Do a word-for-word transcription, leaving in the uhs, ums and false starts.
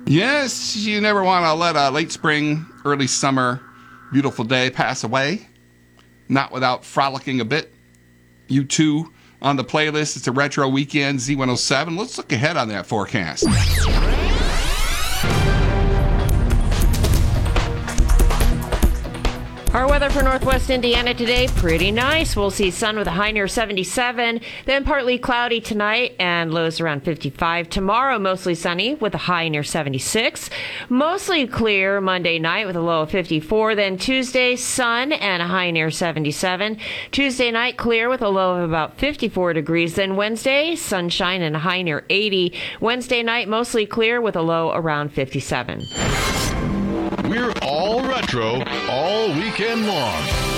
Yes, you never want to let a late spring, early summer, beautiful day pass away. Not without frolicking a bit. You two on the playlist. It's a retro weekend, Z one oh seven. Let's look ahead on that forecast. Our weather for Northwest Indiana today, pretty nice. We'll see sun with a high near seventy-seven, then partly cloudy tonight and lows around fifty-five. Tomorrow, mostly sunny with a high near seventy-six. Mostly clear Monday night with a low of fifty-four. Then Tuesday, sun and a high near seventy-seven. Tuesday night, clear with a low of about fifty-four degrees. Then Wednesday, sunshine and a high near eighty. Wednesday night, mostly clear with a low around fifty-seven. We're all retro all weekend long.